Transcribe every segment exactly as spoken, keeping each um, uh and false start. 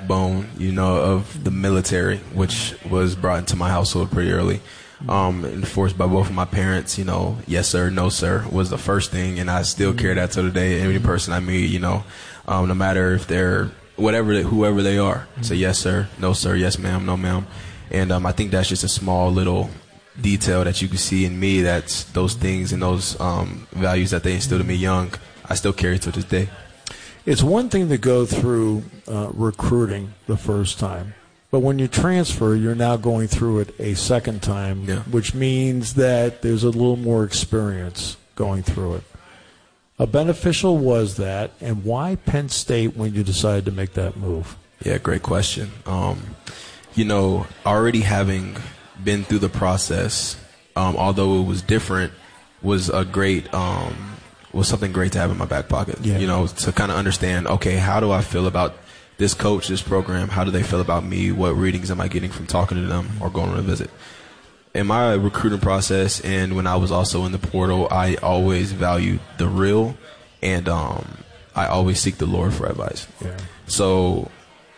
backbone, you know, of the military, which was brought into my household pretty early. Um, enforced by both of my parents, you know, yes, sir, no, sir, was the first thing. And I still carry that to the day. Every person I meet, you know, um, no matter if they're whatever, they, whoever they are, say yes, sir, no, sir, yes, ma'am, no, ma'am. And um, I think that's just a small little detail that you can see in me. That's those things and those um, values that they instilled in me young, I still carry to this day. It's one thing to go through uh, recruiting the first time, but when you transfer, you're now going through it a second time, yeah. which means that there's a little more experience going through it. How beneficial was that, and why Penn State when you decided to make that move? Yeah, great question. Um, you know, already having been through the process, um, although it was different, was a great um, was something great to have in my back pocket. Yeah. You know, to kind of understand, okay, how do I feel about this coach, this program? How do they feel about me? What readings am I getting from talking to them or going on a visit? In my recruiting process and when I was also in the portal, I always valued the real, and um, I always seek the Lord for advice. Yeah. So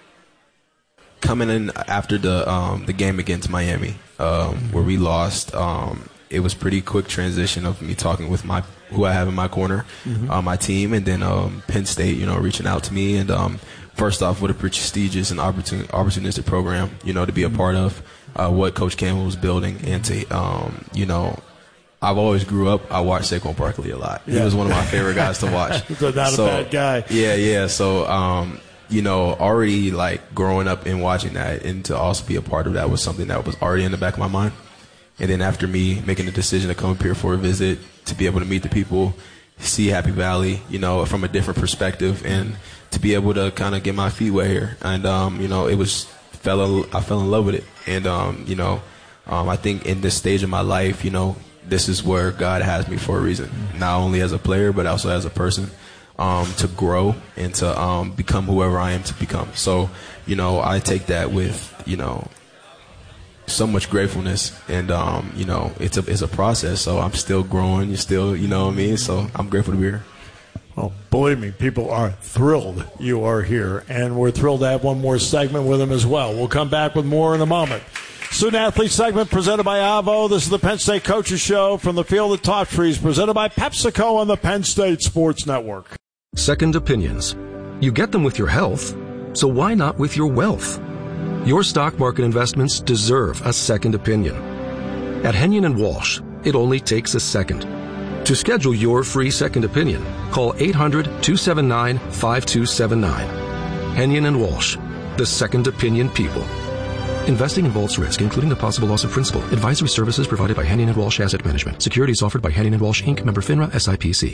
coming in after the um, the game against Miami, um, mm-hmm. where we lost, um, it was pretty quick transition of me talking with my who I have in my corner, mm-hmm. uh, my team, and then um, Penn State, you know, reaching out to me. And um, first off, what a prestigious and opportun- opportunistic program, you know, to be a part of, uh, what Coach Campbell was building, and to, um, you know, I've always grew up, I watched Saquon Barkley a lot. Yeah. He was one of my favorite guys to watch. So not so, a bad guy. Yeah, yeah. So, um, you know, already like growing up and watching that, and to also be a part of that was something that was already in the back of my mind. And then after me making the decision to come up here for a visit, to be able to meet the people, see Happy Valley, you know, from a different perspective, and to be able to kind of get my feet wet here. And, um, you know, it was, fell, I fell in love with it. And, um, you know, um, I think in this stage of my life, you know, this is where God has me for a reason, not only as a player, but also as a person, um, to grow and to um, become whoever I am to become. So, you know, I take that with, you know, so much gratefulness, and um, you know, it's a it's a process. So I'm still growing. You're still, you know what I mean. So I'm grateful to be here. Well, believe me, people are thrilled you are here, and we're thrilled to have one more segment with them as well. We'll come back with more in a moment. Student Athlete segment presented by Avo. This is the Penn State Coaches Show from the field at Top Trees, presented by PepsiCo on the Penn State Sports Network. Second opinions. You get them with your health, so why not with your wealth? Your stock market investments deserve a second opinion. At Henyon and Walsh, it only takes a second. To schedule your free second opinion, call eight hundred, two seven nine, five two seven nine. Henyon and Walsh, the second opinion people. Investing involves risk, including the possible loss of principal. Advisory services provided by Henyon and Walsh Asset Management. Securities offered by Henyon and Walsh, Incorporated. Member FINRA, S I P C.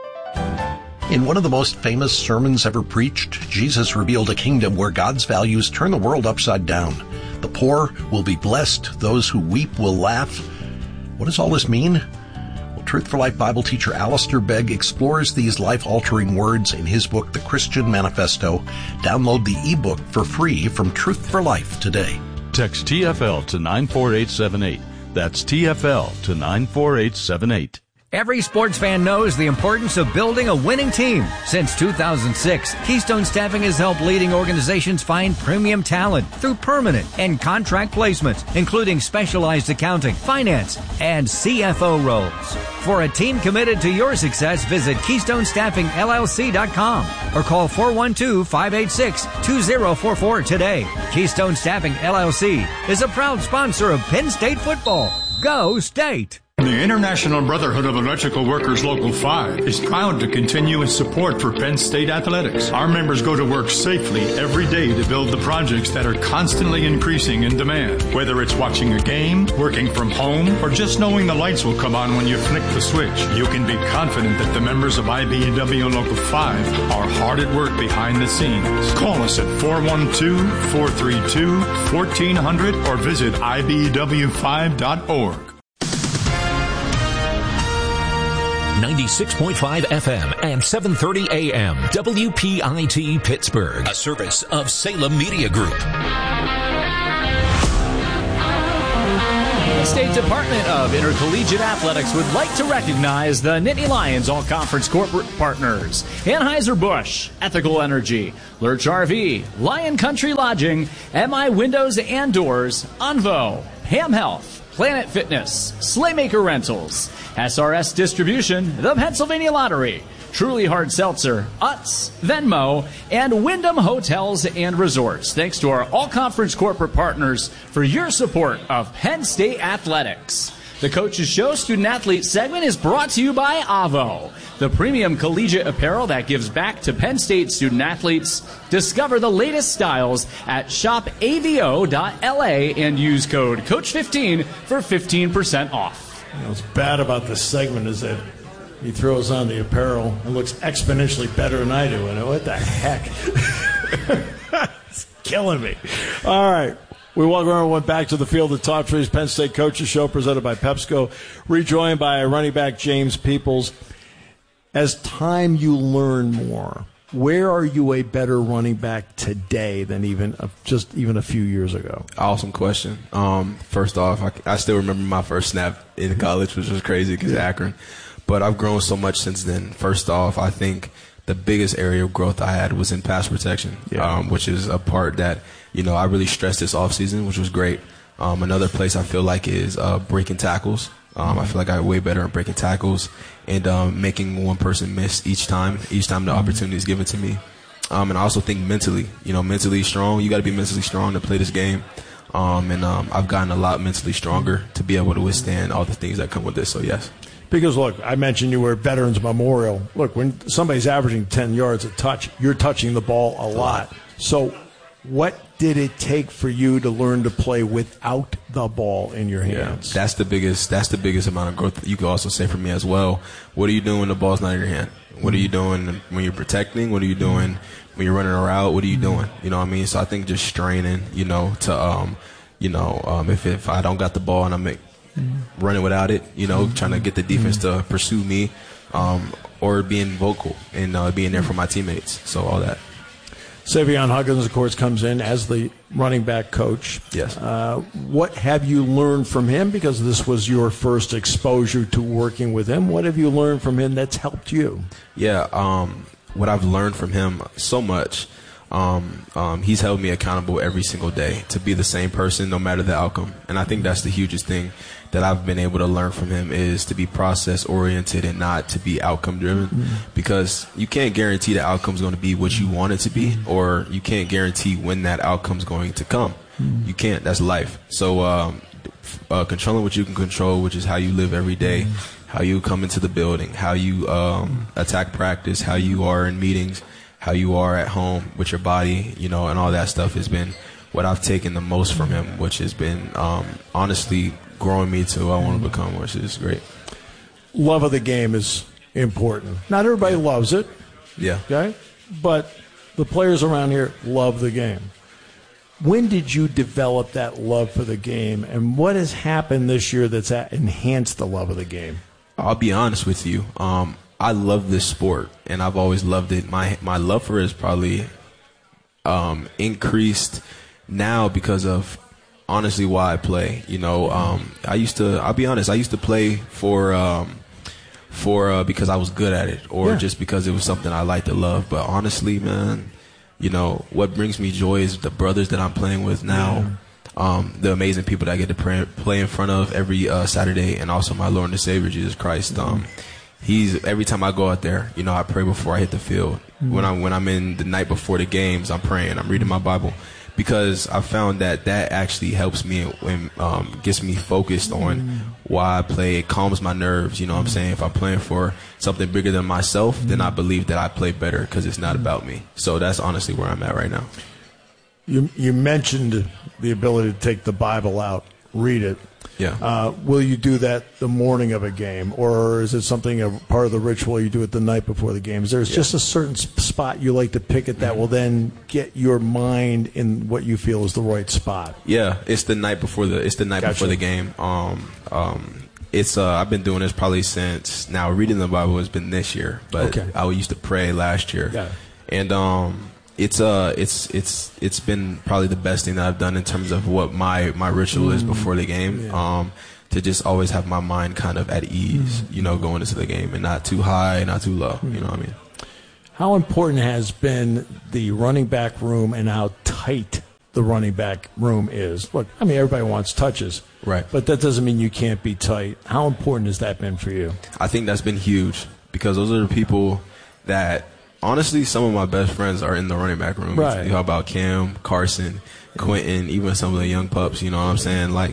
In one of the most famous sermons ever preached, Jesus revealed a kingdom where God's values turn the world upside down. The poor will be blessed. Those who weep will laugh. What does all this mean? Well, Truth for Life Bible teacher Alistair Begg explores these life-altering words in his book, The Christian Manifesto. Download the ebook for free from Truth for Life today. Text T F L to nine four eight seven eight. That's T F L to nine four eight seven eight. Every sports fan knows the importance of building a winning team. Since two thousand six, Keystone Staffing has helped leading organizations find premium talent through permanent and contract placements, including specialized accounting, finance, and C F O roles. For a team committed to your success, visit Keystone Staffing L L C dot com or call four one two, five eight six, two zero four four today. Keystone Staffing L L C is a proud sponsor of Penn State football. Go State! The International Brotherhood of Electrical Workers Local five is proud to continue its support for Penn State athletics. Our members go to work safely every day to build the projects that are constantly increasing in demand. Whether it's watching a game, working from home, or just knowing the lights will come on when you flick the switch, you can be confident that the members of I B E W Local five are hard at work behind the scenes. Call us at four one two, four three two, one four zero zero or visit I B E W five dot org. ninety-six point five F M and seven thirty A M W P I T Pittsburgh, a service of Salem Media Group. The State Department of Intercollegiate Athletics would like to recognize the Nittany Lions All-Conference corporate partners: Anheuser-Busch, Ethical Energy, Lurch R V, Lion Country Lodging, M I Windows and Doors, Onvo, Ham Health, Planet Fitness, Slaymaker Rentals, S R S Distribution, the Pennsylvania Lottery, Truly Hard Seltzer, Utz, Venmo, and Wyndham Hotels and Resorts. Thanks to our all-conference corporate partners for your support of Penn State Athletics. The Coach's Show student-athlete segment is brought to you by Avo, the premium collegiate apparel that gives back to Penn State student-athletes. Discover the latest styles at shop A V O dot L A and use code coach fifteen for fifteen percent off. You know, what's bad about this segment is that he throws on the apparel and looks exponentially better than I do. And what the heck? It's killing me. All right. We welcome everyone back to the field of Top Trees Penn State Coaches Show presented by Pepsico, rejoined by running back James Peoples. As time you learn more, where are you a better running back today than even uh, just even a few years ago? Awesome question. Um, first off, I, I still remember my first snap in college, which was crazy because yeah. Akron. But I've grown so much since then. First off, I think the biggest area of growth I had was in pass protection, yeah. um, which is a part that, you know, I really stressed this offseason, which was great. Um, another place I feel like is uh, breaking tackles. Um, I feel like I got way better at breaking tackles and um, making one person miss each time, each time the opportunity is given to me. Um, and I also think mentally, you know, mentally strong. You got to be mentally strong to play this game. Um, and um, I've gotten a lot mentally stronger to be able to withstand all the things that come with this. So, yes. Because, look, I mentioned you were at Veterans Memorial. Look, when somebody's averaging ten yards a touch, you're touching the ball a lot. So what did it take for you to learn to play without the ball in your hands? Yeah, that's the biggest that's the biggest amount of growth you could also say for me as well. What are you doing when the ball's not in your hand? What are you doing when you're protecting? What are you doing when you're running a route? What are you doing? You know what I mean? So I think just straining, you know, to, um, you know, um, if, if I don't got the ball and I'm running without it, you know, trying to get the defense to pursue me, um, or being vocal and uh, being there for my teammates. So all that. Savion Huggins, of course, comes in as the running back coach. Yes. Uh, what have you learned from him? Because this was your first exposure to working with him. What have you learned from him that's helped you? Yeah, um, what I've learned from him, so much. Um, um, he's held me accountable every single day to be the same person no matter the outcome. And I think that's the hugest thing that I've been able to learn from him, is to be process oriented and not to be outcome driven, mm-hmm. because you can't guarantee the outcome's going to be what you want it to be, or you can't guarantee when that outcome's going to come. Mm-hmm. You can't. That's life. So um, uh, controlling what you can control, which is how you live every day, mm-hmm. how you come into the building, how you um, attack practice, how you are in meetings, how you are at home with your body, you know, and all that stuff has been what I've taken the most from him, which has been um, honestly growing me to who I want to become, which is great. Love of the game is important. Not everybody yeah. loves it. Yeah. Okay? But the players around here love the game. When did you develop that love for the game, and what has happened this year that's enhanced the love of the game? I'll be honest with you. Um, I love this sport, and I've always loved it. My my love for it is probably um, increased now because of honestly why I play. You know, um, I used to. I'll be honest. I used to play for um, for uh, because I was good at it, or yeah. just because it was something I liked to love. But honestly, man, you know what brings me joy is the brothers that I'm playing with now. Yeah. Um, the amazing people that I get to pray, play in front of every uh, Saturday, and also my Lord and Savior Jesus Christ. Um, He's every time I go out there, you know, I pray before I hit the field. Mm-hmm. When I'm when I'm in the night before the games, I'm praying, I'm reading my Bible, because I found that that actually helps me and um, gets me focused on mm-hmm. why I play. It calms my nerves. You know what I'm saying? If I'm playing for something bigger than myself, mm-hmm. then I believe that I play better because it's not about me. So that's honestly where I'm at right now. You you mentioned the ability to take the Bible out, read it. Yeah. Uh, will you do that the morning of a game, or is it something, a part of the ritual you do it the night before the game? Is there yeah. just a certain spot you like to pick it that will then get your mind in what you feel is the right spot? Yeah, it's the night before the it's the night gotcha. before the game. Um, um, it's uh, I've been doing this probably since now. Reading the Bible has been this year, but okay. I used to pray last year, yeah. and um, it's uh it's it's it's been probably the best thing that I've done in terms of what my my ritual is before the game. Yeah. Um, to just always have my mind kind of at ease, you know, going into the game, and not too high, not too low. You know what I mean? How important has been the running back room and how tight the running back room is? Look, I mean, everybody wants touches, right? But that doesn't mean you can't be tight. How important has that been for you? I think that's been huge, because those are the people that, honestly, some of my best friends are in the running back room. Right. You know about Cam, Carson, Quentin, even some of the young pups. You know what I'm saying? Like,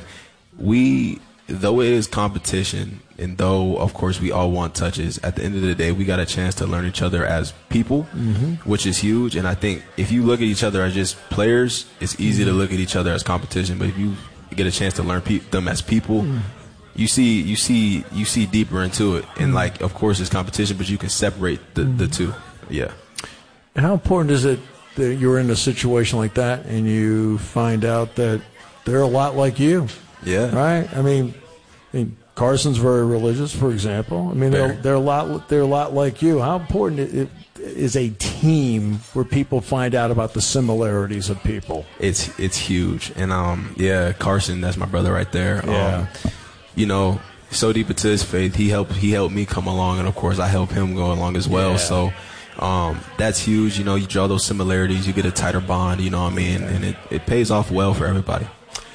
we, though it is competition, and though, of course, we all want touches, at the end of the day, we got a chance to learn each other as people, mm-hmm. which is huge. And I think if you look at each other as just players, it's easy mm-hmm. to look at each other as competition. But if you get a chance to learn pe- them as people, mm-hmm. you see, you see, you see deeper into it. And, like, of course, it's competition, but you can separate the, mm-hmm. the two. Yeah. How important is it that you're in a situation like that and you find out that they're a lot like you? Yeah. Right? I mean, I mean Carson's very religious, for example. I mean, they're, they're a lot they're a lot like you. How important it is a team where people find out about the similarities of people? It's it's huge. And um yeah, Carson, that's my brother right there. Yeah. Um, you know, so deep into his faith, he helped he helped me come along, and of course I help him go along as well. Yeah. So Um, that's huge. You know, you draw those similarities, you get a tighter bond, you know what I mean? And it, it pays off well for everybody.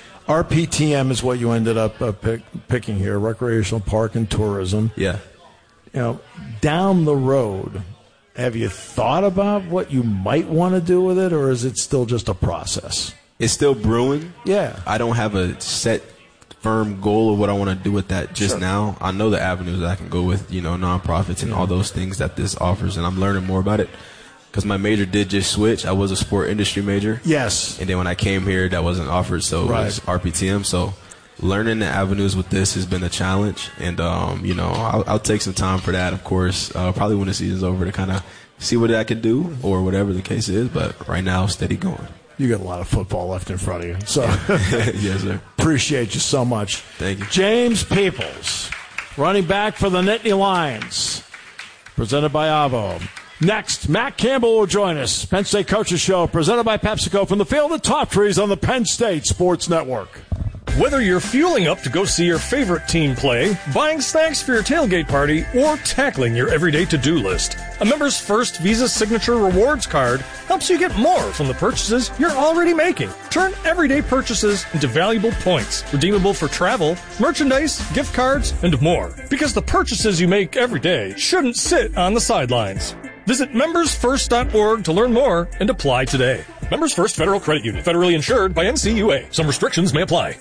R P T M is what you ended up uh, pick, picking here, Recreational Park and Tourism. Yeah. You know, down the road, have you thought about what you might want to do with it, or is it still just a process? It's still brewing. Yeah. I don't have a set firm goal of what I want to do with that just Sure. now. I know the avenues that I can go with, you know, nonprofits and Yeah. all those things that this offers, and I'm learning more about it because my major did just switch. I was a sport industry major. Yes. And then when I came here, that wasn't offered, so Right. it was R P T M. So learning the avenues with this has been a challenge, and, um, you know, I'll, I'll take some time for that, of course, uh, probably when the season's over, to kind of see what I can do or whatever the case is, but right now, steady going. You got a lot of football left in front of you. So yes, sir. Appreciate you so much. Thank you. James Peoples, running back for the Nittany Lions, presented by Avo. Next, Matt Campbell will join us. Penn State Coaches Show, presented by PepsiCo, from the field at Top Trees on the Penn State Sports Network. Whether you're fueling up to go see your favorite team play, buying snacks for your tailgate party, or tackling your everyday to-do list, a Members First Visa Signature Rewards card helps you get more from the purchases you're already making. Turn everyday purchases into valuable points, redeemable for travel, merchandise, gift cards, and more. Because the purchases you make every day shouldn't sit on the sidelines. Visit members first dot org to learn more and apply today. Members First Federal Credit Union, federally insured by N C U A. Some restrictions may apply.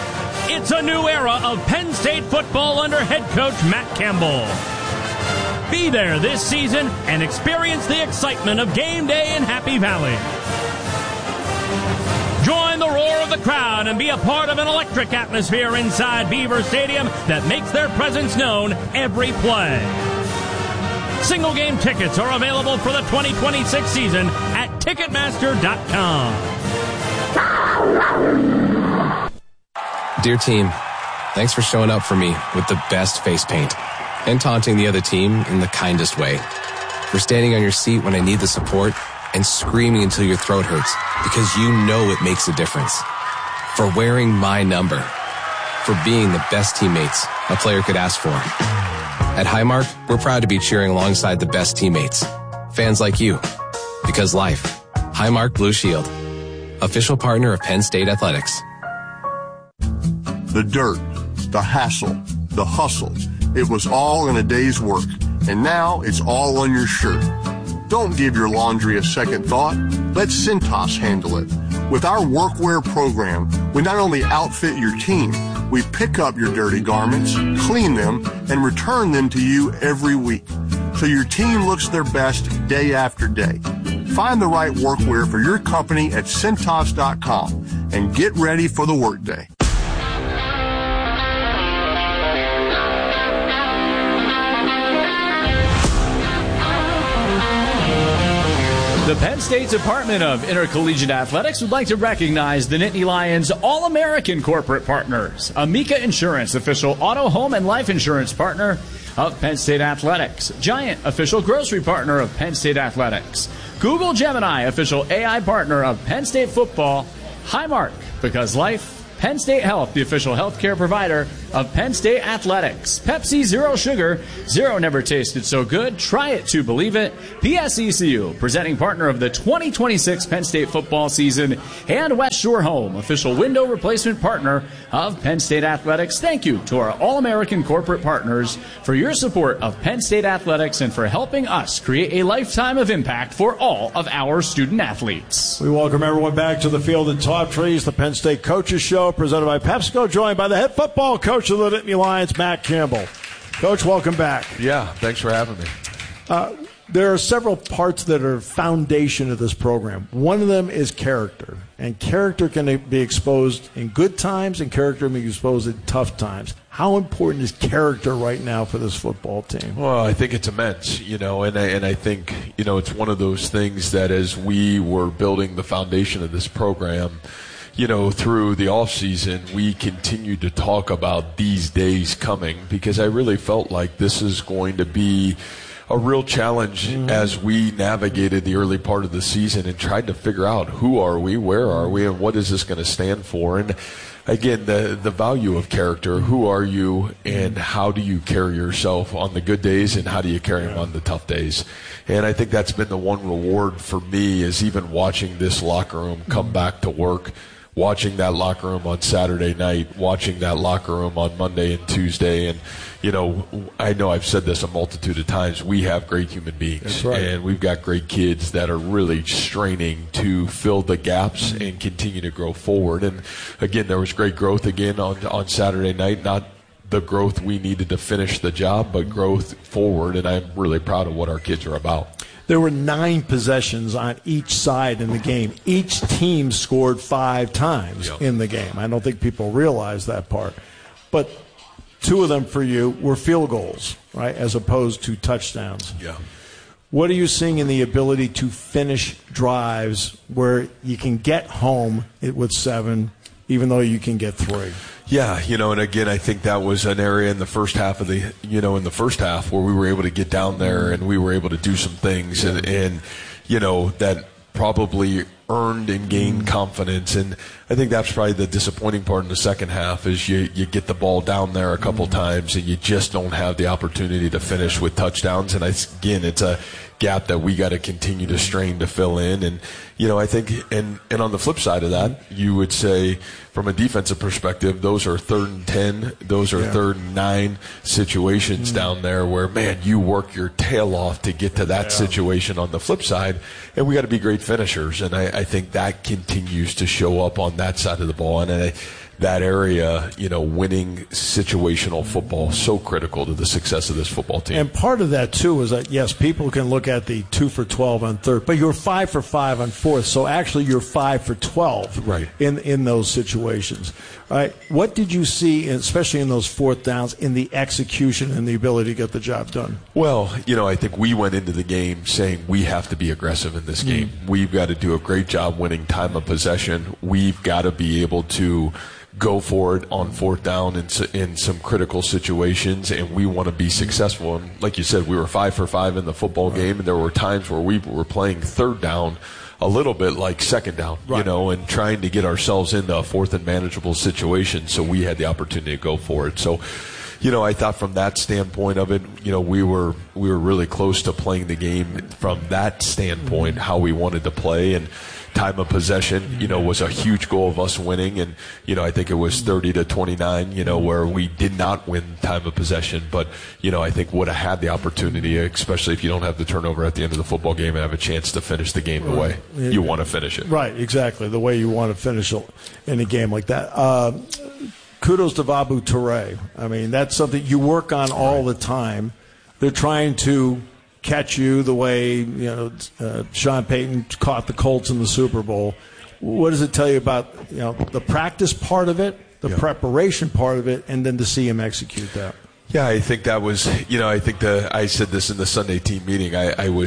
It's a new era of Penn State football under head coach Matt Campbell. Be there this season and experience the excitement of game day in Happy Valley. Join the roar of the crowd and be a part of an electric atmosphere inside Beaver Stadium that makes their presence known every play. Single game tickets are available for the twenty twenty-six season at Ticketmaster dot com. Dear team, thanks for showing up for me with the best face paint and taunting the other team in the kindest way. For standing on your seat when I need the support and screaming until your throat hurts because you know it makes a difference. For wearing my number. For being the best teammates a player could ask for. At Highmark, we're proud to be cheering alongside the best teammates. Fans like you. Because life. Highmark Blue Shield. Official partner of Penn State Athletics. The dirt, the hassle, the hustle. It was all in a day's work. And now it's all on your shirt. Don't give your laundry a second thought. Let Cintas handle it. With our workwear program, we not only outfit your team, we pick up your dirty garments, clean them, and return them to you every week. So your team looks their best day after day. Find the right workwear for your company at Cintas dot com and get ready for the workday. The Penn State Department of Intercollegiate Athletics would like to recognize the Nittany Lions All-American corporate partners. Amica Insurance, official auto, home, and life insurance partner of Penn State Athletics. Giant, official grocery partner of Penn State Athletics. Google Gemini, official A I partner of Penn State football. Highmark, because life. Penn State Health, the official healthcare provider of Penn State Athletics. Pepsi Zero Sugar. Zero never tasted so good. Try it to believe it. P S E C U, presenting partner of the twenty twenty-six Penn State football season. And West Shore Home, official window replacement partner of Penn State Athletics. Thank you to our All-American corporate partners for your support of Penn State Athletics and for helping us create a lifetime of impact for all of our student athletes. We welcome everyone back to the Field and Top Trees, the Penn State Coaches Show, presented by PepsiCo, joined by the head football coach of the Nittany Lions, Matt Campbell. Coach, welcome back. Yeah, thanks for having me. Uh, there are several parts that are foundation of this program. One of them is character, and character can be exposed in good times, and character can be exposed in tough times. How important is character right now for this football team? Well, I think it's immense, you know, and I, and I think, you know, it's one of those things that as we were building the foundation of this program, you know, through the off season, we continued to talk about these days coming, because I really felt like this is going to be a real challenge mm-hmm. as we navigated the early part of the season and tried to figure out who are we, where are we, and what is this going to stand for. And again, the the value of character, who are you and how do you carry yourself on the good days and how do you carry them on the tough days. And I think that's been the one reward for me, is even watching this locker room come back to work, watching that locker room on Saturday night, watching that locker room on Monday and Tuesday. And, you know, I know I've said this a multitude of times, we have great human beings. That's right. And we've got great kids that are really straining to fill the gaps and continue to grow forward. And, again, there was great growth again on, on Saturday night, not the growth we needed to finish the job, but growth forward. And I'm really proud of what our kids are about. There were nine possessions on each side in the game. Each team scored five times yep. in the game. I don't think people realize that part. But two of them for you were field goals, right, as opposed to touchdowns. Yeah. What are you seeing in the ability to finish drives where you can get home with seven, even though you can get three? Yeah, you know, and again, I think that was an area in the first half of the, you know, in the first half where we were able to get down there and we were able to do some things and, and you know, that probably earned and gained confidence. And I think that's probably the disappointing part in the second half is you, you get the ball down there a couple times and you just don't have the opportunity to finish with touchdowns. And I, again, it's a gap that we got to continue to strain to fill in. And, you know, I think, and, and on the flip side of that, you would say from a defensive perspective, those are third and ten, those are yeah. third and nine situations mm-hmm. down there where, man, you work your tail off to get to that yeah. situation on the flip side. And we got to be great finishers. And I, I think that continues to show up on that side of the ball. And I, that area, you know, winning situational football, so critical to the success of this football team. And part of that, too, is that, yes, people can look at the two for twelve on third, but you're five for five on fourth, so actually you're five for twelve right. in, in those situations. Right? What did you see, especially in those fourth downs, in the execution and the ability to get the job done? Well, you know, I think we went into the game saying we have to be aggressive in this game. Mm. We've got to do a great job winning time of possession. We've got to be able to go for it on fourth down in, in some critical situations, and we want to be successful. And like you said, we were five for five in the football game, and there were times where we were playing third down a little bit like second down, right. you know, and trying to get ourselves into a fourth and manageable situation so we had the opportunity to go for it. So, you know, I thought from that standpoint of it, you know, we were we were really close to playing the game from that standpoint, how we wanted to play. And time of possession, you know, was a huge goal of us winning. And, you know, I think it was thirty to twenty-nine, you know, where we did not win time of possession. But, you know, I think would have had the opportunity, especially if you don't have the turnover at the end of the football game and have a chance to finish the game the way you want to finish it. Right, exactly, the way you want to finish it in a game like that. Uh, kudos to Vabu Toure. I mean, that's something you work on all the time. They're trying to catch you the way, you know, uh, Sean Payton caught the Colts in the Super Bowl. What does it tell you about, you know, the practice part of it, the yeah. preparation part of it, and then to see him execute that? Yeah, I think that was, you know, I think the I said this in the Sunday team meeting. I, I was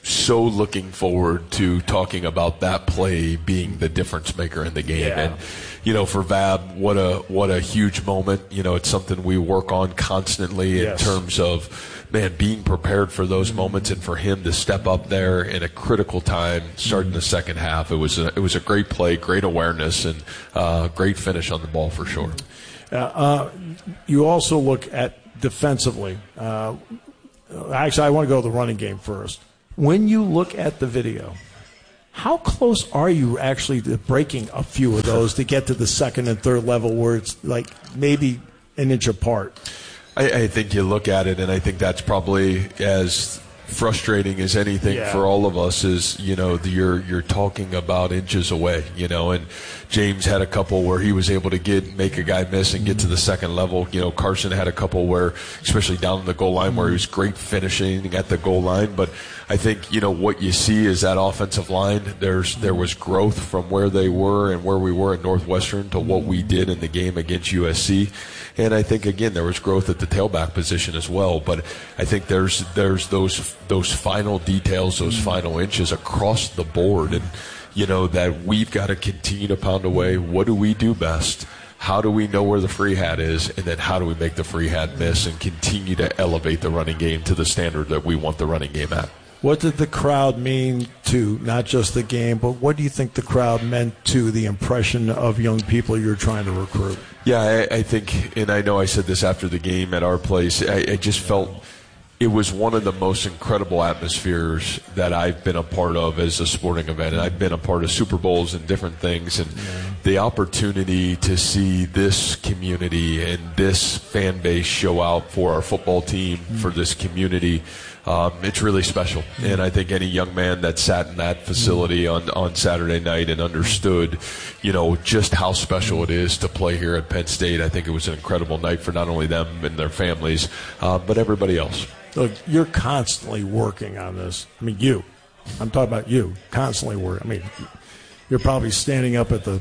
so looking forward to talking about that play being the difference maker in the game. Yeah. And, you know, for Vab, what a what a huge moment. You know, it's something we work on constantly Yes. in terms of, man, being prepared for those moments, and for him to step up there in a critical time, starting the second half. It was a, it was a great play, great awareness, and uh, great finish on the ball for sure. Uh, uh, you also look at defensively. Uh, actually, I want to go to the running game first. When you look at the video, how close are you actually to breaking a few of those to get to the second and third level where it's like maybe an inch apart? I, I think you look at it, and I think that's probably as frustrating as anything Yeah. for all of us is, you know, the, you're you're talking about inches away, you know, and James had a couple where he was able to get make a guy miss and get to the second level. You know, Carson had a couple where, especially down in the goal line, where he was great finishing at the goal line. But I think, you know, what you see is that offensive line, there's there was growth from where they were and where we were at Northwestern to what we did in the game against U S C. And I think, again, there was growth at the tailback position as well. But I think there's there's those those final details, those final inches across the board, and, you know, that we've got to continue to pound away. What do we do best? How do we know where the free hat is? And then how do we make the free hat miss and continue to elevate the running game to the standard that we want the running game at? What did the crowd mean to not just the game, but what do you think the crowd meant to the impression of young people you're trying to recruit? Yeah, I, I think, and I know I said this after the game at our place, I, I just felt it was one of the most incredible atmospheres that I've been a part of as a sporting event. And I've been a part of Super Bowls and different things. And yeah. the opportunity to see this community and this fan base show out for our football team, mm-hmm. for this community, um, it's really special. Mm-hmm. And I think any young man that sat in that facility mm-hmm. on, on Saturday night and understood, you know, just how special it is to play here at Penn State, I think it was an incredible night for not only them and their families, uh, but everybody else. Look, you're constantly working on this. I mean, you. I'm talking about you. Constantly working. I mean, you're probably standing up at the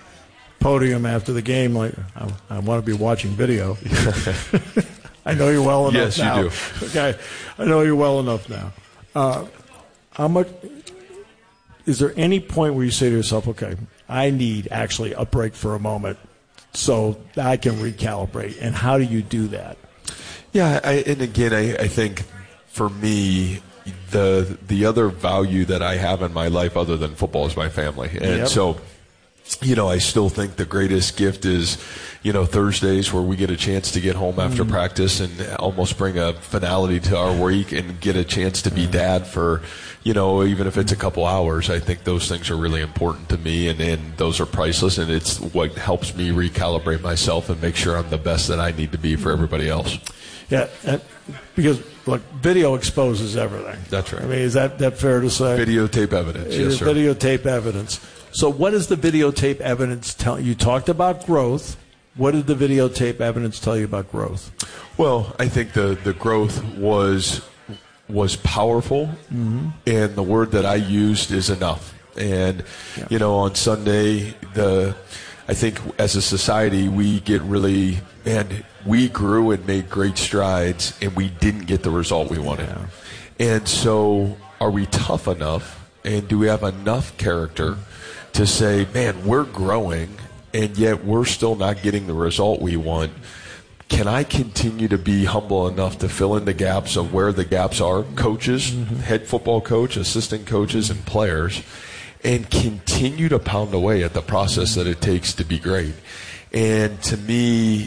podium after the game like, I, I want to be watching video. I know you well enough yes, now. Yes, you do. Okay, I know you well enough now. Uh, how much? Is there any point where you say to yourself, okay, I need actually a break for a moment so I can recalibrate? And how do you do that? Yeah, I, and again, I, I think for me, the the other value that I have in my life other than football is my family. And yep. so, you know, I still think the greatest gift is, you know, Thursdays where we get a chance to get home after mm. practice and almost bring a finality to our week and get a chance to be dad for, you know, even if it's a couple hours. I think those things are really important to me, and, and those are priceless, and it's what helps me recalibrate myself and make sure I'm the best that I need to be for everybody else. Yeah, because, look, video exposes everything. That's right. I mean, is that, that fair to say? Videotape evidence, yes, sir. Videotape evidence. So what does the videotape evidence tell you? You talked about growth. What did the videotape evidence tell you about growth? Well, I think the, the growth was was powerful, mm-hmm. and the word that I used is enough. And, yeah. you know, on Sunday, the I think as a society, we get really, man, we grew and made great strides, and we didn't get the result we wanted. Yeah. And so are we tough enough, and do we have enough character to say, man, we're growing, and yet we're still not getting the result we want? Can I continue to be humble enough to fill in the gaps of where the gaps are, coaches, mm-hmm. head football coach, assistant coaches, and players, and continue to pound away at the process that it takes to be great? And to me,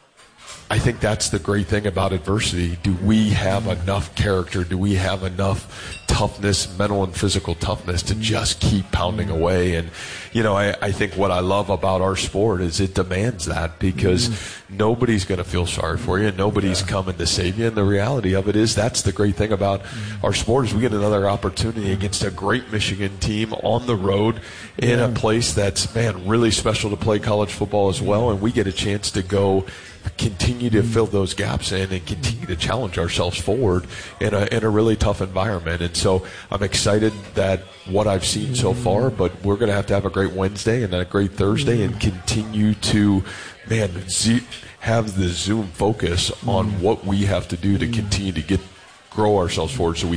I think that's the great thing about adversity. Do we have enough character? Do we have enough toughness, mental and physical toughness, to just keep pounding away? And, you know, I, I think what I love about our sport is it demands that, because mm-hmm. nobody's going to feel sorry for you. Nobody's yeah. coming to save you. And the reality of it is that's the great thing about mm-hmm. our sport is we get another opportunity against a great Michigan team on the road in yeah. a place that's, man, really special to play college football as well. And we get a chance to go continue to fill those gaps in and continue to challenge ourselves forward in a in a really tough environment. And so I'm excited that what I've seen so far, but we're going to have to have a great Wednesday and then a great Thursday and continue to, man, z- have the Zoom focus on what we have to do to continue to get grow ourselves forward so we can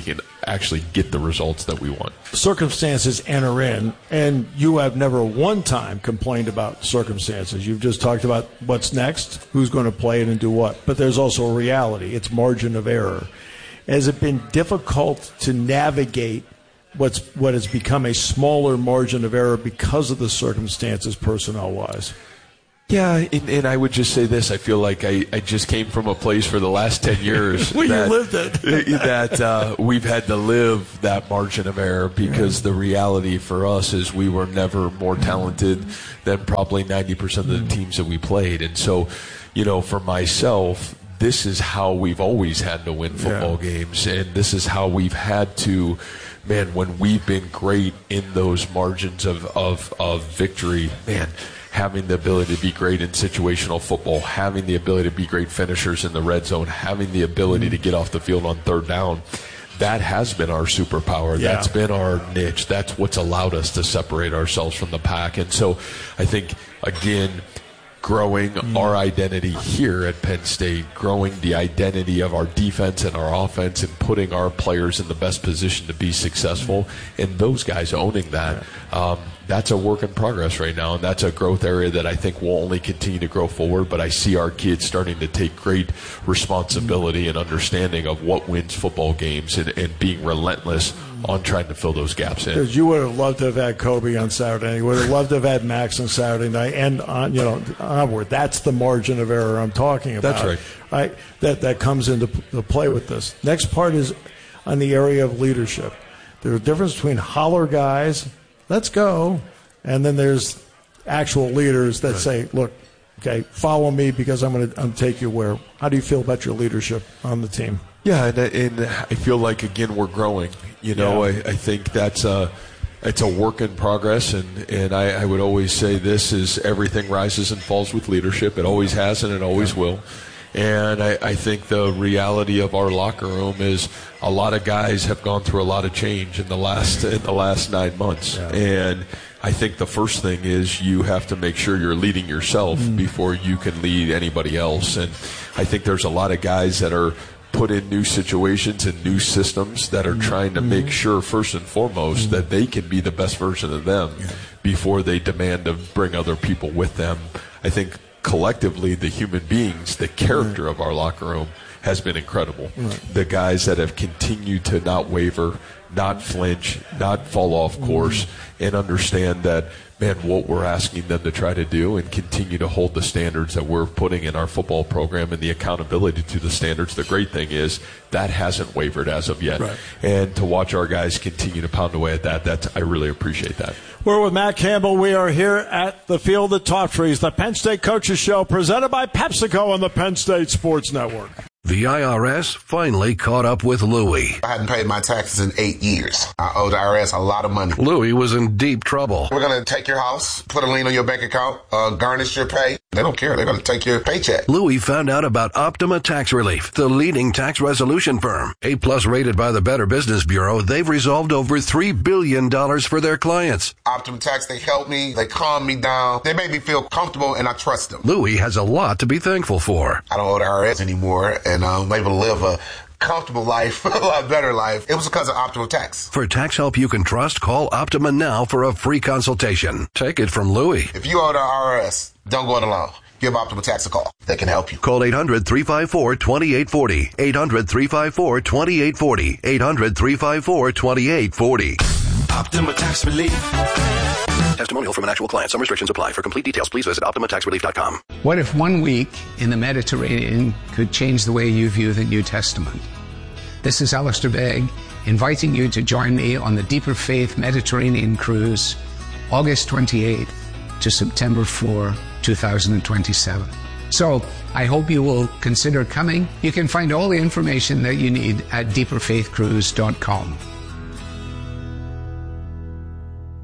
actually get the results that we want. Circumstances enter in, and you have never one time complained about circumstances. You've just talked about what's next, who's going to play it and do what. But there's also a reality. It's margin of error. Has it been difficult to navigate what's what has become a smaller margin of error because of the circumstances personnel-wise? Yeah, and, and I would just say this. I feel like I, I just came from a place for the last ten years well, that, you lived it. that uh, we've had to live that margin of error because the reality for us is we were never more talented than probably ninety percent of the teams that we played. And so, you know, for myself, this is how we've always had to win football yeah. games, and this is how we've had to, man, when we've been great in those margins of, of, of victory, man, having the ability to be great in situational football, having the ability to be great finishers in the red zone, having the ability to get off the field on third down, that has been our superpower. Yeah. That's been our niche. That's what's allowed us to separate ourselves from the pack. And so I think, again, growing mm. our identity here at Penn State, growing the identity of our defense and our offense, and putting our players in the best position to be successful, and those guys owning that. Um, that's a work in progress right now, and that's a growth area that I think will only continue to grow forward. But I see our kids starting to take great responsibility and understanding of what wins football games, and, and being relentless on trying to fill those gaps in. Because you would have loved to have had Kobe on Saturday. You would have loved to have had Max on Saturday night, and on, you know, onward. That's the margin of error I'm talking about. That's right. Right? That that comes into the play with this. Next part is on the area of leadership. There's a difference between holler guys, let's go, and then there's actual leaders that right. say, look, okay, follow me because I'm going to take you where. How do you feel about your leadership on the team? Yeah, and, and I feel like, again, we're growing. You know, yeah. I, I think that's a, it's a work in progress, and, and I, I would always say this is everything rises and falls with leadership. It always has, and it always yeah. will. And I, I think the reality of our locker room is a lot of guys have gone through a lot of change in the last in the last nine months. Yeah. And I think the first thing is you have to make sure you're leading yourself mm. before you can lead anybody else. And I think there's a lot of guys that are put in new situations and new systems that are mm. trying to mm. make sure, first and foremost, mm. that they can be the best version of them yeah. before they demand to bring other people with them. I think collectively, the human beings, the character right. of our locker room has been incredible. Right. The guys that have continued to not waver, not flinch, not fall off course, mm-hmm. and understand that, man, what we're asking them to try to do and continue to hold the standards that we're putting in our football program and the accountability to the standards. The great thing is that hasn't wavered as of yet. Right. And to watch our guys continue to pound away at that, that's, I really appreciate that. We're with Matt Campbell. We are here at the Field at Top Trees, the Penn State Coaches Show, presented by PepsiCo on the Penn State Sports Network. The I R S finally caught up with Louie. I hadn't paid my taxes in eight years. I owe the I R S a lot of money. Louie was in deep trouble. We're going to take your house, put a lien on your bank account, uh, garnish your pay. They don't care. They're going to take your paycheck. Louie found out about Optima Tax Relief, the leading tax resolution firm. A-plus rated by the Better Business Bureau, they've resolved over three billion dollars for their clients. Optima Tax, they help me. They calm me down. They make me feel comfortable, and I trust them. Louie has a lot to be thankful for. I don't owe the I R S anymore, and I'm able to live a comfortable life, a lot better life. It was because of Optima Tax. For tax help you can trust, call Optima now for a free consultation. Take it from Louie. If you owe the I R S, don't go it alone. Give Optima Tax a call. They can help you. Call eight hundred, three five four, two eight four zero. eight hundred, three five four, two eight four zero. eight hundred, three five four, two eight four zero. Optima Tax Relief. Testimonial from an actual client. Some restrictions apply. For complete details, please visit optima tax relief dot com. What if one week in the Mediterranean could change the way you view the New Testament? This is Alistair Begg, inviting you to join me on the Deeper Faith Mediterranean Cruise, August twenty-eighth to September fourth, twenty twenty-seven. So, I hope you will consider coming. You can find all the information that you need at deeper faith cruise dot com.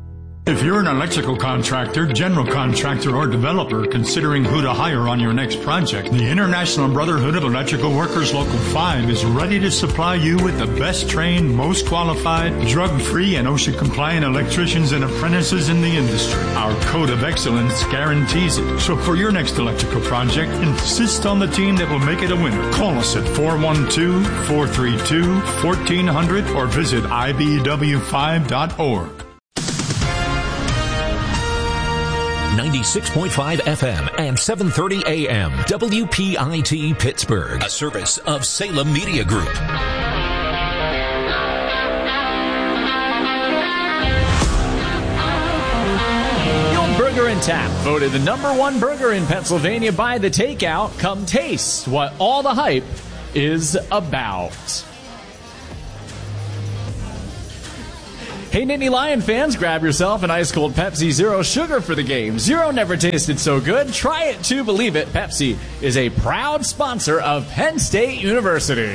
If you're an electrical contractor, general contractor, or developer considering who to hire on your next project, the International Brotherhood of Electrical Workers Local five is ready to supply you with the best trained, most qualified, drug-free, and OSHA-compliant electricians and apprentices in the industry. Our code of excellence guarantees it. So for your next electrical project, insist on the team that will make it a winner. Call us at four one two, four three two, one four zero zero or visit I B W five dot org. ninety-six point five F M and seven thirty A M W P I T Pittsburgh, a service of Salem Media Group. Your Burger and Tap, voted the number one burger in Pennsylvania by The Takeout. Come taste what all the hype is about. Hey, Nittany Lion fans, grab yourself an ice-cold Pepsi Zero Sugar for the game. Zero never tasted so good. Try it to believe it. Pepsi is a proud sponsor of Penn State University.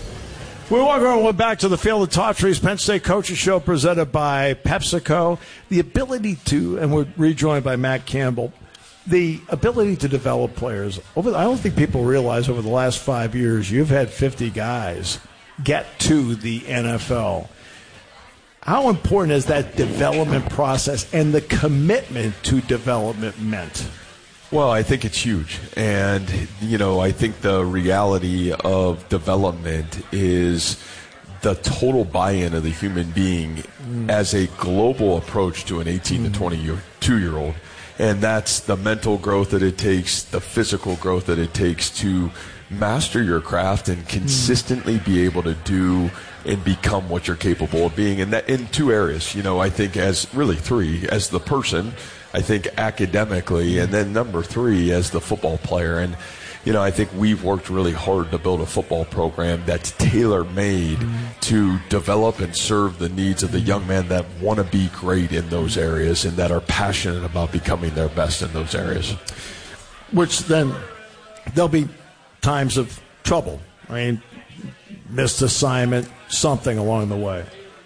We welcome back to the Field of Tall Trees Penn State Coaches Show presented by PepsiCo. The ability to, and we're rejoined by Matt Campbell, the ability to develop players. Over, I don't think people realize over the last five years you've had fifty guys get to the N F L. How important is that development process and the commitment to development meant? Well, I think it's huge. And, you know, I think the reality of development is the total buy-in of the human being mm. as a global approach to an eighteen mm. to twenty-two-year-old. And that's the mental growth that it takes, the physical growth that it takes to master your craft and consistently be able to do and become what you're capable of being. And that in two areas, you know, I think as really three, as the person, I think academically, and then number three, as the football player. And, you know, I think we've worked really hard to build a football program that's tailor-made mm-hmm. to develop and serve the needs of the young men that want to be great in those areas and that are passionate about becoming their best in those areas. Which then there'll be times of trouble. I mean, missed assignment, something along the way.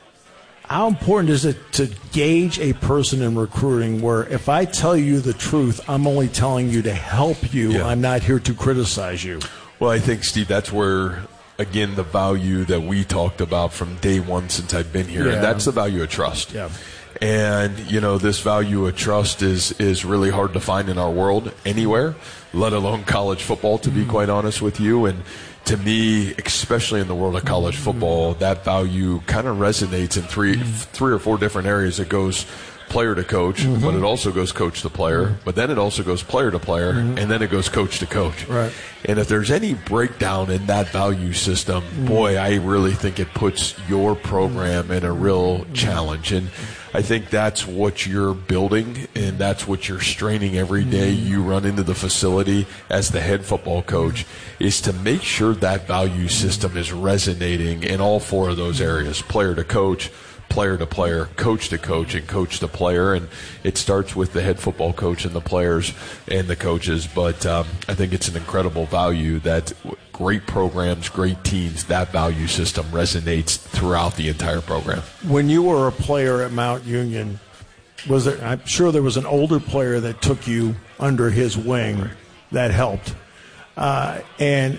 How important is it to gauge a person in recruiting where if I tell you the truth, I'm only telling you to help you, yeah. I'm not here to criticize you? Well, I think, Steve, that's where, again, the value that we talked about from day one since I've been here, yeah. and that's the value of trust. Yeah. And, you know, this value of trust is, is really hard to find in our world anywhere, let alone college football, to be mm-hmm. quite honest with you. And to me, especially in the world of college football, that value kind of resonates in three, three or four different areas. It goes player to coach, mm-hmm. but it also goes coach to player, mm-hmm. but then it also goes player to player, mm-hmm. and then it goes coach to coach. Right. And if there's any breakdown in that value system, mm-hmm. boy, I really think it puts your program in a real mm-hmm. challenge. And I think that's what you're building, and that's what you're straining every day you run into the facility as the head football coach, is to make sure that value system is resonating in all four of those areas, player to coach, player to player, coach to coach, and coach to player. And it starts with the head football coach and the players and the coaches. But um, I think it's an incredible value that great programs, great teams, that value system resonates throughout the entire program. When you were a player at Mount Union, was there, I'm sure there was an older player that took you under his wing that helped. Uh, and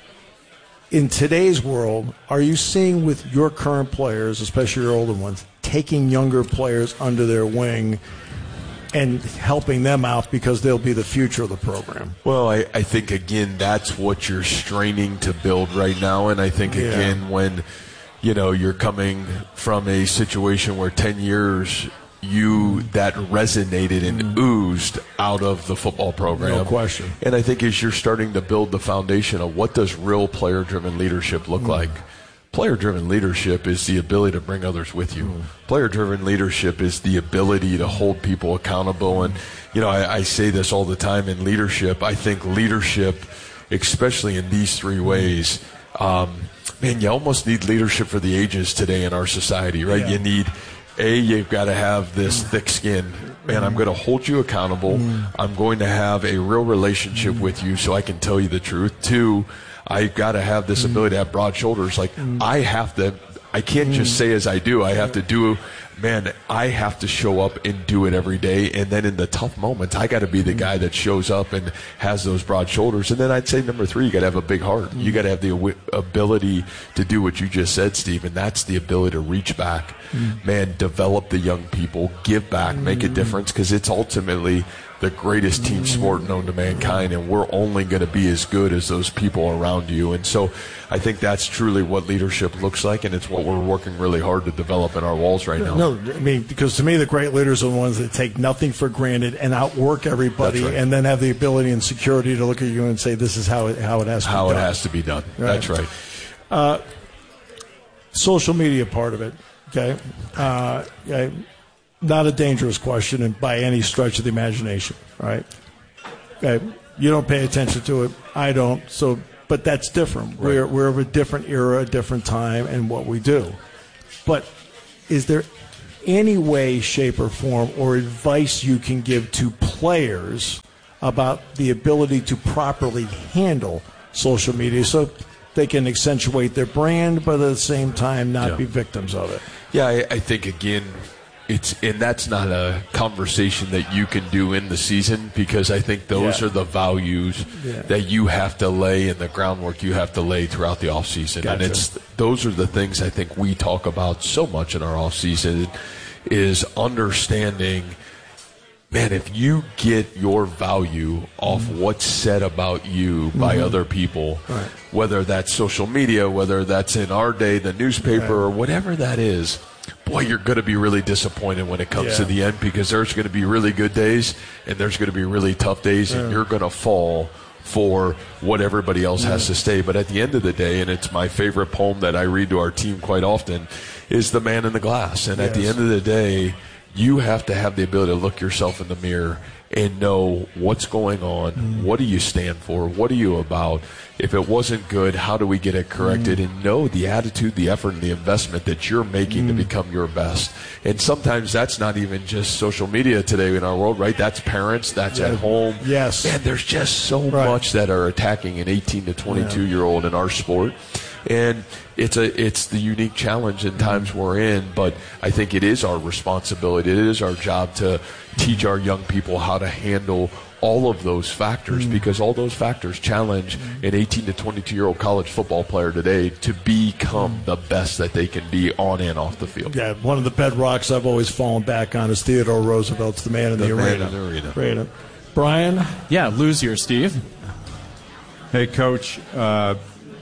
in today's world, are you seeing with your current players, especially your older ones, taking younger players under their wing and helping them out because they'll be the future of the program? Well, I, I think, again, that's what you're straining to build right now. And I think, Yeah. again, when, you know, you're coming from a situation where ten years you that resonated and mm. oozed out of the football program. No question. And I think as you're starting to build the foundation of what does real player-driven leadership look mm. like, player-driven leadership is the ability to bring others with you. Mm. Player-driven leadership is the ability to hold people accountable. And, you know, I, I say this all the time in leadership. I think leadership, especially in these three ways, um, man, you almost need leadership for the ages today in our society, right? Yeah. You need A, you've got to have this thick skin. Man, I'm going to hold you accountable. Mm. I'm going to have a real relationship mm. with you so I can tell you the truth. Two, I've got to have this ability to have broad shoulders. Like, mm. I have to I can't mm. just say as I do. I have to do, man, I have to show up and do it every day. And then in the tough moments, I got to be the guy that shows up and has those broad shoulders. And then I'd say number three, you got to have a big heart. Mm. You got to have the aw- ability to do what you just said, Steve, and that's the ability to reach back. Mm. Man, develop the young people, give back, make a difference, because it's ultimately the greatest team sport known to mankind, and we're only going to be as good as those people around you. And so I think that's truly what leadership looks like, and it's what we're working really hard to develop in our walls right now. No, I mean, because to me, the great leaders are the ones that take nothing for granted and outwork everybody, right. and then have the ability and security to look at you and say, this is how it, how it has to how be done. How it has to be done. Right. That's right. Uh, social media part of it, okay? Uh, okay. Not a dangerous question and by any stretch of the imagination, right? Okay. You don't pay attention to it. I don't. So, but that's different. Right. We're we're of a different era, a different time, and what we do. But is there any way, shape, or form, or advice you can give to players about the ability to properly handle social media so they can accentuate their brand, but at the same time not yeah. be victims of it? Yeah, I, I think again. It's and that's not a conversation that you can do in the season, because I think those yeah. are the values yeah. that you have to lay and the groundwork you have to lay throughout the off season. Gotcha. And it's those are the things I think we talk about so much in our off season, is understanding, man, if you get your value off mm-hmm. what's said about you by mm-hmm. other people, right. whether that's social media, whether that's in our day, the newspaper, right. or whatever that is, boy, you're going to be really disappointed when it comes yeah. to the end, because there's going to be really good days and there's going to be really tough days, yeah. and you're going to fall for what everybody else yeah. has to say. But at the end of the day, and it's my favorite poem that I read to our team quite often, is The Man in the Glass. And yes. at the end of the day, you have to have the ability to look yourself in the mirror and know what's going on, mm. what do you stand for, what are you about. If it wasn't good, how do we get it corrected? Mm. And know the attitude, the effort, and the investment that you're making mm. to become your best. And sometimes that's not even just social media today in our world, right? That's parents, that's yeah. at home. Yes. And there's just so right. much that are attacking an eighteen to twenty-two-year-old yeah. in our sport. And it's a it's the unique challenge in times we're in, but I think it is our responsibility. It is our job to teach our young people how to handle all of those factors, mm. because all those factors challenge an eighteen to twenty-two-year-old college football player today to become the best that they can be on and off the field. Yeah, one of the bedrocks I've always fallen back on is Theodore Roosevelt's the man in the, the man arena. In the arena. arena. Brian? Yeah, lose your Steve. Hey, Coach. Uh,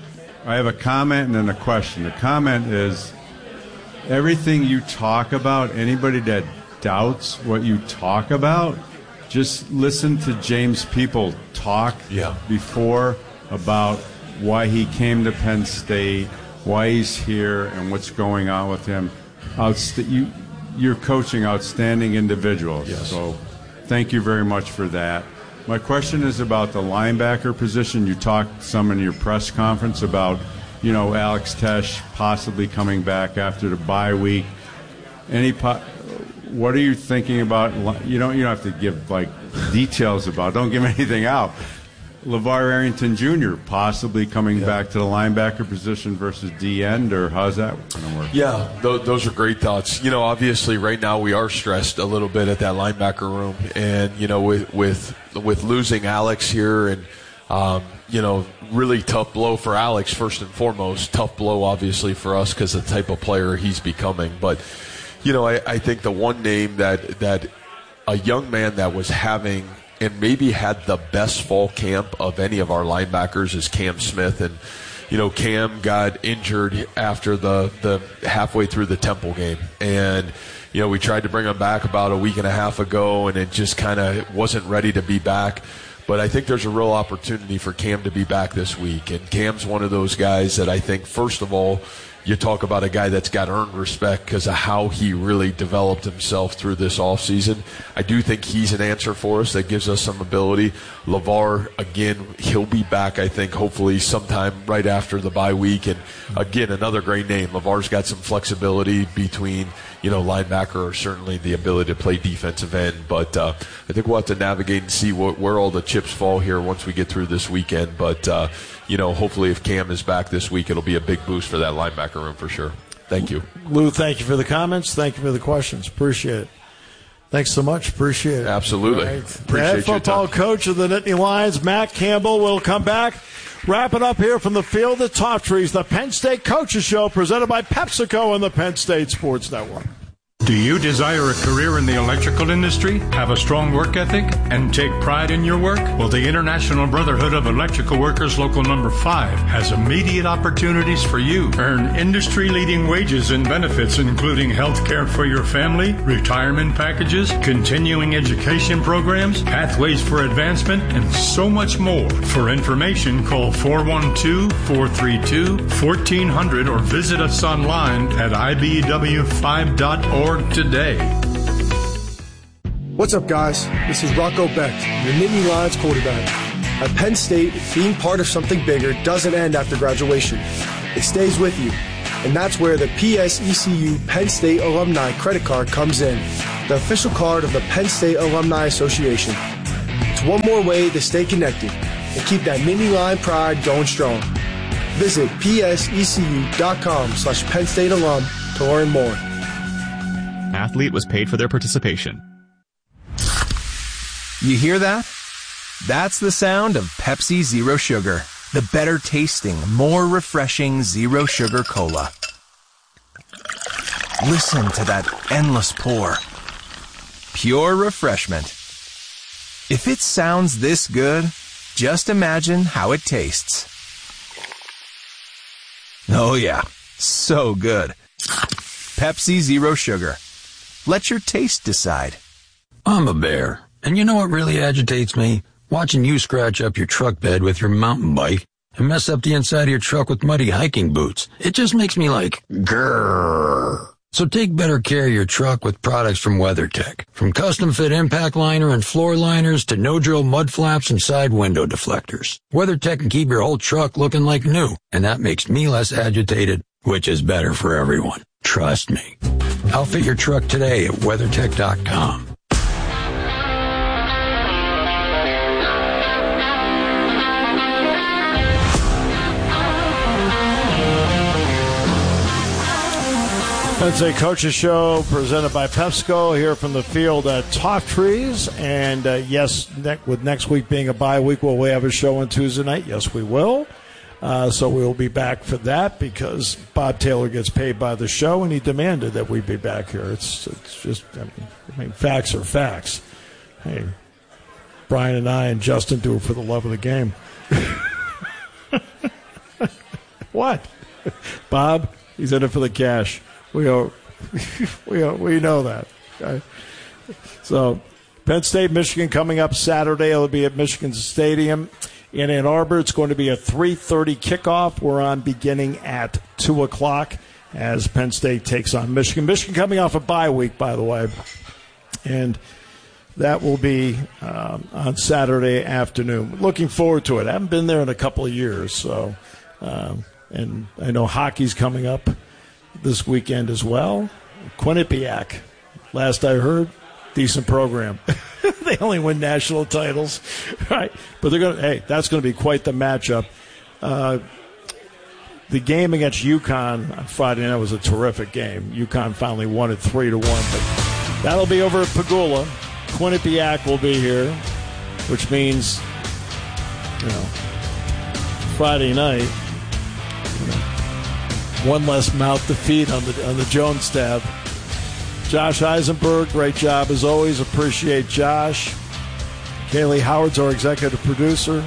I have a comment and then a question. The comment is, everything you talk about, anybody that doubts what you talk about, just listen to James People talk yeah. before about why he came to Penn State, why he's here, and what's going on with him. Outst- you, you're coaching outstanding individuals. Yes. So thank you very much for that. My question is about the linebacker position. You talked some in your press conference about, you know, Alex Tesh possibly coming back after the bye week. Any, po- what are you thinking about? You don't, you don't have to give like details about. Don't give anything out. LeVar Arrington Junior possibly coming yeah. back to the linebacker position versus D end, or how's that going to work? Yeah, th- those are great thoughts. You know, obviously right now we are stressed a little bit at that linebacker room, and you know, with with with losing Alex here, and um, you know, really tough blow for Alex first and foremost. Tough blow, obviously, for us because of the type of player he's becoming. But you know, I, I think the one name that that a young man that was having and maybe had the best fall camp of any of our linebackers is Cam Smith. And, you know, Cam got injured after the, the halfway through the Temple game. And, you know, we tried to bring him back about a week and a half ago, and it just kind of wasn't ready to be back. But I think there's a real opportunity for Cam to be back this week. And Cam's one of those guys that I think, first of all, you talk about a guy that's got earned respect because of how he really developed himself through this offseason. I do think he's an answer for us that gives us some ability. LeVar, again, he'll be back, I think, hopefully sometime right after the bye week. And, again, another great name. LeVar's got some flexibility between, you know, linebacker or certainly the ability to play defensive end. But uh, I think we'll have to navigate and see what, where all the chips fall here once we get through this weekend. But, uh, you know, hopefully if Cam is back this week, it'll be a big boost for that linebacker room for sure. Thank you. Lou, thank you for the comments. Thank you for the questions. Appreciate it. Thanks so much. Appreciate it. Absolutely. Right. Appreciate the head your football time. coach of the Nittany Lions, Matt Campbell, will come back. Wrap it up here from the field at Top Trees, the Penn State Coaches Show, presented by PepsiCo and the Penn State Sports Network. Do you desire a career in the electrical industry, have a strong work ethic, and take pride in your work? Well, the International Brotherhood of Electrical Workers Local Number five has immediate opportunities for you. Earn industry-leading wages and benefits, including health care for your family, retirement packages, continuing education programs, pathways for advancement, and so much more. For information, call four one two, four three two, one four zero zero or visit us online at I B W five dot org. Today. What's up, guys? This is Rocco Becht, your Nittany Lions quarterback. At Penn State, being part of something bigger doesn't end after graduation. It stays with you. And that's where the P S E C U Penn State Alumni Credit Card comes in, the official card of the Penn State Alumni Association. It's one more way to stay connected and keep that Nittany Lion pride going strong. Visit psecu.com slash Penn State alum to learn more. Athlete was paid for their participation. You hear that? That's the sound of Pepsi Zero Sugar, the better tasting, more refreshing Zero Sugar Cola. Listen to that endless pour. Pure refreshment. If it sounds this good, just imagine how it tastes. Oh yeah, so good. Pepsi Zero Sugar. Let your taste decide. I'm a bear, and you know what really agitates me? Watching you scratch up your truck bed with your mountain bike and mess up the inside of your truck with muddy hiking boots. It just makes me like, grrr. So take better care of your truck with products from WeatherTech. From custom fit impact liner and floor liners to no-drill mud flaps and side window deflectors. WeatherTech can keep your whole truck looking like new, and that makes me less agitated, which is better for everyone. Trust me. Outfit your truck today at WeatherTech dot com. It's a Coaches Show presented by PepsiCo here from the field at Top Trees. And uh, yes, ne- with next week being a bye week, will we have a show on Tuesday night? Yes, we will. Uh, so we'll be back for that because Bob Taylor gets paid by the show, and he demanded that we be back here. It's it's just, I mean, I mean facts are facts. Hey, Brian and I and Justin do it for the love of the game. What? Bob, he's in it for the cash. We are, we are, we know that. Okay? So, Penn State, Michigan coming up Saturday. It'll be at Michigan Stadium in Ann Arbor. It's going to be a three thirty kickoff. We're on beginning at two o'clock as Penn State takes on Michigan. Michigan coming off a bye week, by the way. And that will be um, on Saturday afternoon. Looking forward to it. I haven't been there in a couple of years. so um, And I know hockey's coming up this weekend as well. Quinnipiac, last I heard, decent program. They only win national titles, right? But they're going to, hey, that's going to be quite the matchup. Uh, the game against UConn on Friday night was a terrific game. UConn finally won it three to one, but that'll be over at Pagula. Quinnipiac will be here, which means, you know, Friday night, you know, one less mouth to feed on the on the Jones tab. Josh Eisenberg, great job as always. Appreciate Josh. Kaylee Howard's our executive producer.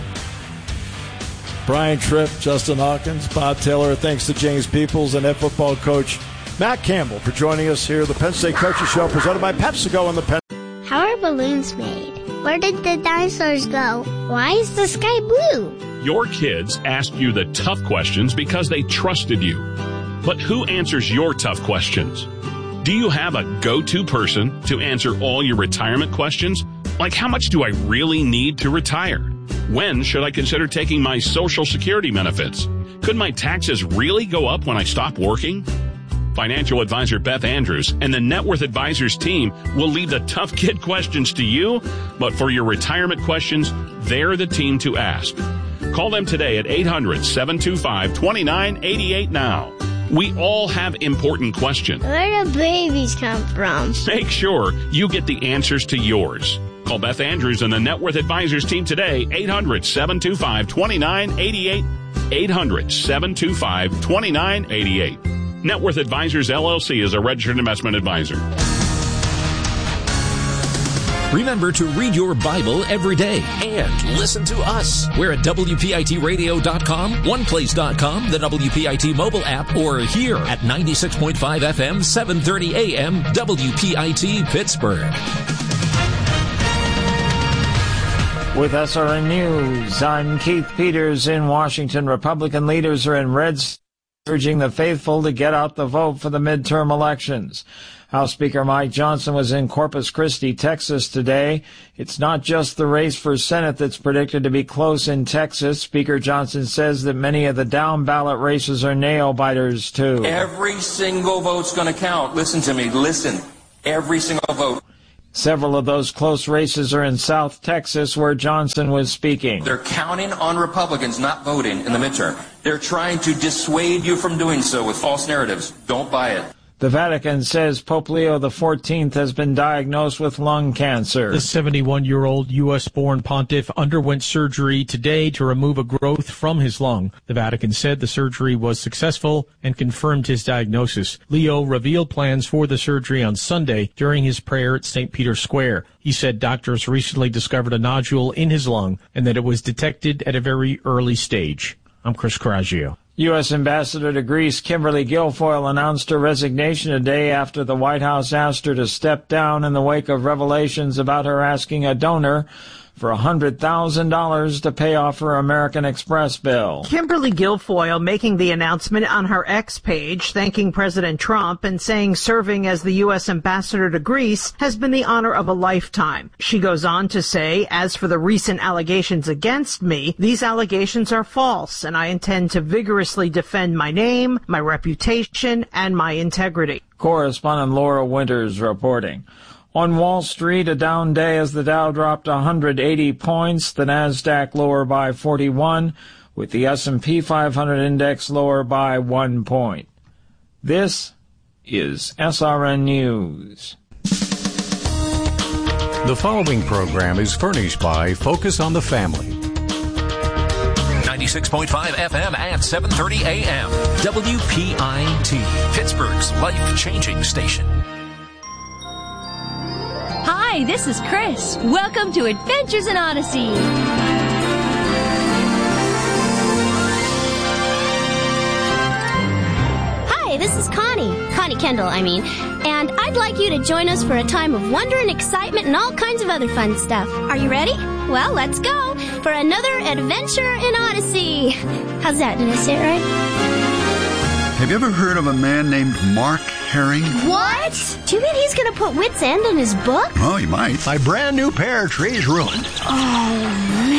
Brian Tripp, Justin Hawkins, Bob Taylor. Thanks to James Peoples and head football coach Matt Campbell for joining us here. The Penn State Coaches Show presented by PepsiCo and the Penn. How are balloons made? Where did the dinosaurs go? Why is the sky blue? Your kids ask you the tough questions because they trusted you. But who answers your tough questions? Do you have a go-to person to answer all your retirement questions? Like, how much do I really need to retire? When should I consider taking my Social Security benefits? Could my taxes really go up when I stop working? Financial advisor Beth Andrews and the Net Worth Advisors team will leave the tough kid questions to you, but for your retirement questions, they're the team to ask. Call them today at eight hundred, seven two five, two nine eight eight now. We all have important questions. Where do babies come from? Make sure you get the answers to yours. Call Beth Andrews and the Net Worth Advisors team today, eight hundred, seven two five, two nine eight eight, eight hundred, seven two five, two nine eight eight. Net Worth Advisors, L L C is a registered investment advisor. Remember to read your Bible every day and listen to us. We're at W P I T radio dot com, one place dot com, the W P I T mobile app, or here at ninety-six point five F M, seven thirty A M, W P I T Pittsburgh. With S R N News, I'm Keith Peters in Washington. Republican leaders are in red states urging the faithful to get out the vote for the midterm elections. House Speaker Mike Johnson was in Corpus Christi, Texas today. It's not just the race for Senate that's predicted to be close in Texas. Speaker Johnson says that many of the down-ballot races are nail-biters, too. Every single vote's going to count. Listen to me. Listen. Every single vote. Several of those close races are in South Texas, where Johnson was speaking. They're counting on Republicans not voting in the midterm. They're trying to dissuade you from doing so with false narratives. Don't buy it. The Vatican says Pope Leo the fourteenth has been diagnosed with lung cancer. The seventy-one-year-old U S-born pontiff underwent surgery today to remove a growth from his lung. The Vatican said the surgery was successful and confirmed his diagnosis. Leo revealed plans for the surgery on Sunday during his prayer at Saint Peter's Square. He said doctors recently discovered a nodule in his lung and that it was detected at a very early stage. I'm Chris Coraggio. U S Ambassador to Greece Kimberly Guilfoyle announced her resignation a day after the White House asked her to step down in the wake of revelations about her asking a donor for one hundred thousand dollars to pay off her American Express bill. Kimberly Guilfoyle making the announcement on her X page, thanking President Trump and saying serving as the U S ambassador to Greece has been the honor of a lifetime. She goes on to say, as for the recent allegations against me, these allegations are false, and I intend to vigorously defend my name, my reputation, and my integrity. Correspondent Laura Winters reporting. On Wall Street, a down day as the Dow dropped one hundred eighty points, the Nasdaq lower by forty-one, with the S and P five hundred index lower by one point. This is S R N News. The following program is furnished by Focus on the Family. ninety-six point five F M and seven thirty A M. W P I T, Pittsburgh's life-changing station. Hi, this is Chris. Welcome to Adventures in Odyssey. Hi, this is Connie. Connie Kendall, I mean. And I'd like you to join us for a time of wonder and excitement and all kinds of other fun stuff. Are you ready? Well, let's go for another Adventure in Odyssey. How's that? Did I say it right? Have you ever heard of a man named Mark Herring? What? Do you mean he's going to put Wit's End in his book? Oh, he might. My brand new pear tree's ruined. Oh,